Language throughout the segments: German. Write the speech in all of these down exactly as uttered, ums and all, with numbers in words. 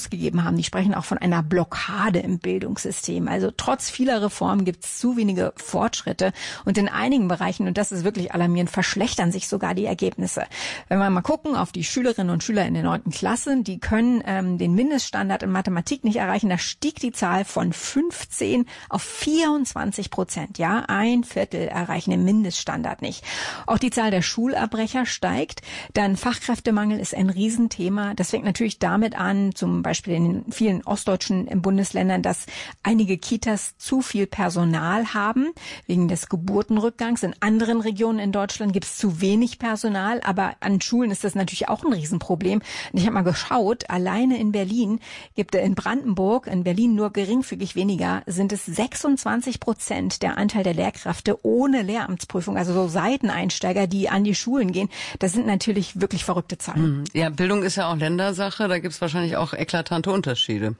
ausgegeben haben, die sprechen auch von einer Blockade im Bildungssystem. Also trotz vieler Reformen gibt es zu wenige Fortschritte und in einigen Bereichen, und das ist wirklich alarmierend, verschlechtern sich sogar die Ergebnisse. Wenn wir mal gucken auf die Schülerinnen und Schüler in der neunten Klasse, die können ähm, den Mindeststandard in Mathematik nicht erreichen. Da stieg die Zahl von fünfzehn auf vierundzwanzig Prozent. Ja, ein Viertel erreichen den Mindeststandard nicht. Auch die Zahl der Schulabbrecher steigt. Dann Fachkräftemangel ist ein Riesenthema. Das fängt natürlich damit an, zum Beispiel in den vielen ostdeutschen Bundesländern, dass einige Kitas zu viel Personal haben, wegen des Geburtenrückgangs. In anderen Regionen in Deutschland gibt es zu wenig Personal, aber an Schulen ist das natürlich auch ein Riesenproblem. Und ich habe mal geschaut, alleine in Berlin gibt es in Brandenburg, in Berlin nur geringfügig weniger, sind es sechsundzwanzig Prozent der Anteil der Lehrkräfte ohne Lehramtsprüfung, also so Seiteneinsteiger, die an die Schulen gehen. Das sind natürlich wirklich verrückte Zahlen. Ja, Bildung ist ja auch Ländersache, da gibt es wahrscheinlich auch eklatante Unterschiede.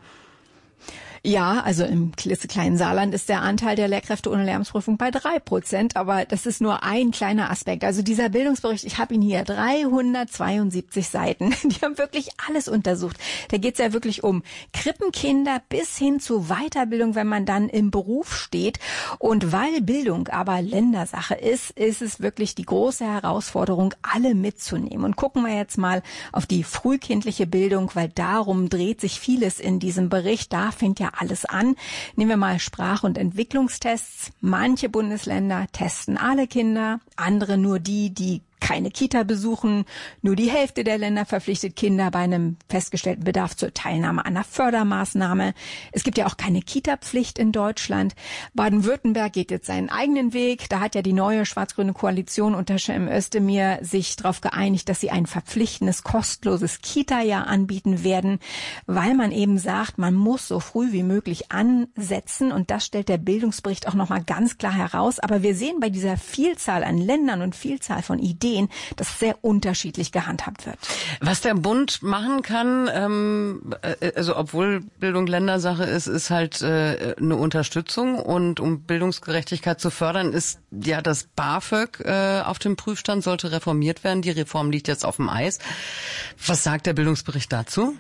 Ja, also im klitzekleinen Saarland ist der Anteil der Lehrkräfte ohne Lehramtsprüfung bei drei Prozent, aber das ist nur ein kleiner Aspekt. Also dieser Bildungsbericht, ich habe ihn hier, dreihundertzweiundsiebzig Seiten, die haben wirklich alles untersucht. Da geht es ja wirklich um Krippenkinder bis hin zu Weiterbildung, wenn man dann im Beruf steht. Und weil Bildung aber Ländersache ist, ist es wirklich die große Herausforderung, alle mitzunehmen. Und gucken wir jetzt mal auf die frühkindliche Bildung, weil darum dreht sich vieles in diesem Bericht. Da fängt ja alles an. Nehmen wir mal Sprach- und Entwicklungstests. Manche Bundesländer testen alle Kinder, andere nur die, die keine Kita besuchen. Nur die Hälfte der Länder verpflichtet Kinder bei einem festgestellten Bedarf zur Teilnahme an einer Fördermaßnahme. Es gibt ja auch keine Kita-Pflicht in Deutschland. Baden-Württemberg geht jetzt seinen eigenen Weg. Da hat ja die neue schwarz-grüne Koalition unter Cem Özdemir sich darauf geeinigt, dass sie ein verpflichtendes, kostenloses Kita-Jahr anbieten werden, weil man eben sagt, man muss so früh wie möglich ansetzen. Und das stellt der Bildungsbericht auch nochmal ganz klar heraus. Aber wir sehen bei dieser Vielzahl an Ländern und Vielzahl von Ideen, dass sehr unterschiedlich gehandhabt wird. Was der Bund machen kann, ähm, also obwohl Bildung Ländersache ist, ist halt äh, eine Unterstützung. Und um Bildungsgerechtigkeit zu fördern, ist ja das BAföG äh, auf dem Prüfstand, sollte reformiert werden. Die Reform liegt jetzt auf dem Eis. Was sagt der Bildungsbericht dazu?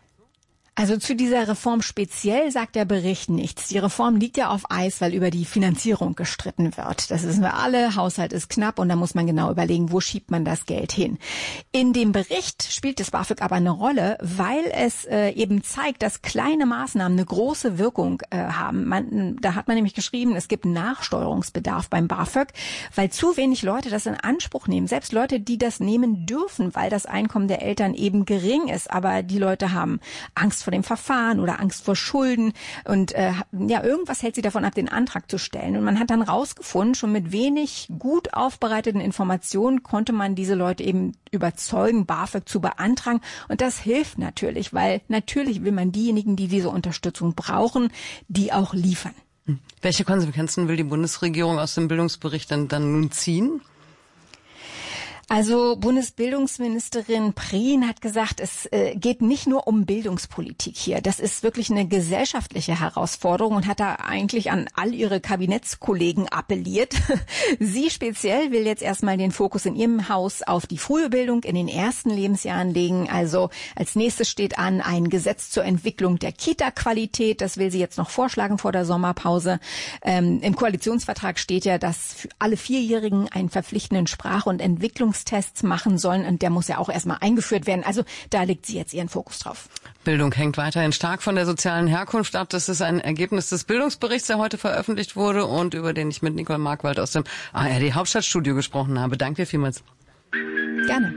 Also zu dieser Reform speziell sagt der Bericht nichts. Die Reform liegt ja auf Eis, weil über die Finanzierung gestritten wird. Das wissen wir alle. Haushalt ist knapp und da muss man genau überlegen, wo schiebt man das Geld hin. In dem Bericht spielt das BAföG aber eine Rolle, weil es äh, eben zeigt, dass kleine Maßnahmen eine große Wirkung äh, haben. Man, da hat man nämlich geschrieben, es gibt Nachsteuerungsbedarf beim BAföG, weil zu wenig Leute das in Anspruch nehmen. Selbst Leute, die das nehmen dürfen, weil das Einkommen der Eltern eben gering ist. Aber die Leute haben Angst vor dem Verfahren oder Angst vor Schulden und äh, ja, irgendwas hält sie davon ab, den Antrag zu stellen. Und man hat dann rausgefunden, schon mit wenig gut aufbereiteten Informationen konnte man diese Leute eben überzeugen, BAföG zu beantragen. Und das hilft natürlich, weil natürlich will man diejenigen, die diese Unterstützung brauchen, die auch liefern. Welche Konsequenzen will die Bundesregierung aus dem Bildungsbericht dann, dann nun ziehen? Also Bundesbildungsministerin Prien hat gesagt, es äh, geht nicht nur um Bildungspolitik hier. Das ist wirklich eine gesellschaftliche Herausforderung und hat da eigentlich an all ihre Kabinettskollegen appelliert. Sie speziell will jetzt erstmal den Fokus in ihrem Haus auf die frühe Bildung in den ersten Lebensjahren legen. Also als nächstes steht an ein Gesetz zur Entwicklung der Kita-Qualität. Das will sie jetzt noch vorschlagen vor der Sommerpause. Ähm, im Koalitionsvertrag steht ja, dass für alle Vierjährigen einen verpflichtenden Sprach- und Entwicklungs Tests machen sollen und der muss ja auch erstmal eingeführt werden. Also da legt sie jetzt ihren Fokus drauf. Bildung hängt weiterhin stark von der sozialen Herkunft ab. Das ist ein Ergebnis des Bildungsberichts, der heute veröffentlicht wurde und über den ich mit Nicole Markwald aus dem A R D Hauptstadtstudio gesprochen habe. Danke dir vielmals.